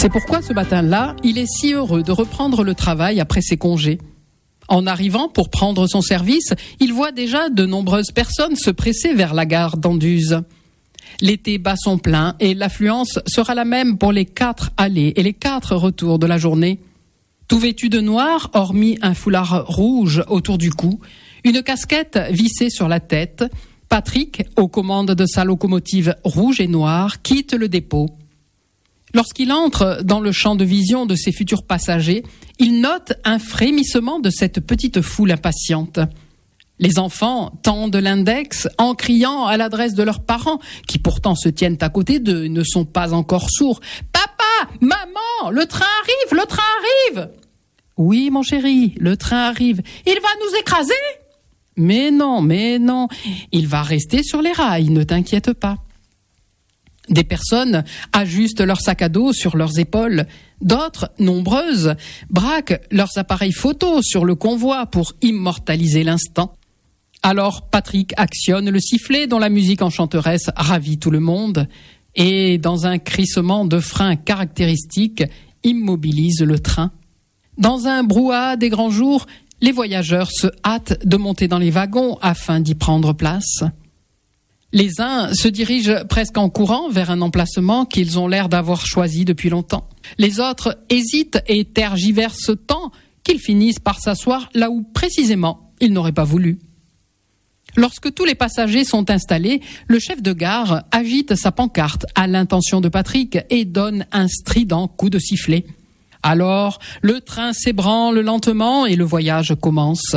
C'est pourquoi ce matin-là, il est si heureux de reprendre le travail après ses congés. En arrivant pour prendre son service, il voit déjà de nombreuses personnes se presser vers la gare d'Anduze. L'été bat son plein et l'affluence sera la même pour les 4 allées et les 4 retours de la journée. Tout vêtu de noir, hormis un foulard rouge autour du cou, une casquette vissée sur la tête, Patrick, aux commandes de sa locomotive rouge et noire, quitte le dépôt. Lorsqu'il entre dans le champ de vision de ses futurs passagers, il note un frémissement de cette petite foule impatiente. Les enfants tendent l'index en criant à l'adresse de leurs parents, qui pourtant se tiennent à côté d'eux et ne sont pas encore sourds. « Papa, maman, le train arrive, le train arrive !»« Oui, mon chéri, le train arrive. Il va nous écraser ?»« Mais non, il va rester sur les rails, ne t'inquiète pas. » Des personnes ajustent leurs sacs à dos sur leurs épaules. D'autres, nombreuses, braquent leurs appareils photo sur le convoi pour immortaliser l'instant. Alors Patrick actionne le sifflet dont la musique enchanteresse ravit tout le monde et, dans un crissement de frein caractéristique, immobilise le train. Dans un brouhaha des grands jours, les voyageurs se hâtent de monter dans les wagons afin d'y prendre place. Les uns se dirigent presque en courant vers un emplacement qu'ils ont l'air d'avoir choisi depuis longtemps. Les autres hésitent et tergiversent tant qu'ils finissent par s'asseoir là où précisément ils n'auraient pas voulu. Lorsque tous les passagers sont installés, le chef de gare agite sa pancarte à l'intention de Patrick et donne un strident coup de sifflet. Alors, le train s'ébranle lentement et le voyage commence.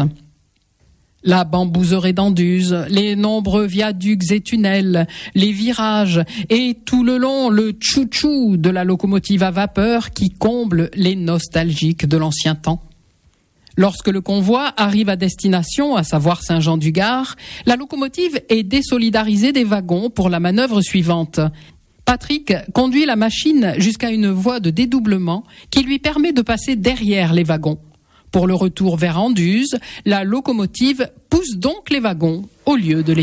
La bambouserie d'Anduze, les nombreux viaducs et tunnels, les virages et tout le long le tchou-tchou de la locomotive à vapeur qui comble les nostalgiques de l'ancien temps. Lorsque le convoi arrive à destination, à savoir Saint-Jean-du-Gard, la locomotive est désolidarisée des wagons pour la manœuvre suivante. Patrick conduit la machine jusqu'à une voie de dédoublement qui lui permet de passer derrière les wagons. Pour le retour vers Anduze, la locomotive pousse donc les wagons au lieu de les